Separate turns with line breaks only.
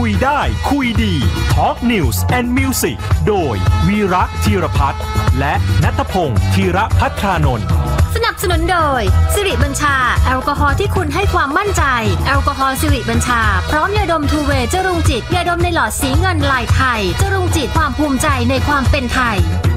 คุยได้คุยดี Talk News and Music โดยวีระธีรพัฒน์และณัฐพงษ์ธีรภัทรานนท์
สนับสนุนโดยสิริบัญชาแอลกอฮอล์ที่คุณให้ความมั่นใจแอลกอฮอล์สิริบัญชาพร้อมยาดมทูเวย์จรุงจิตยาดมในหลอดสีเงินลายไทยจรุงจิตความภูมิใจในความเป็นไทย